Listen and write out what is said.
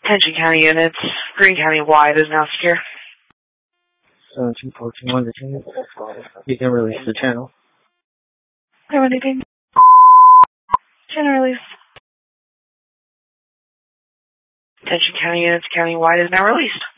Attention County units, Greene County wide is now secure. 1714 Virginia. You can release the channel. Anything? Channel release. Attention County units, county wide is now released.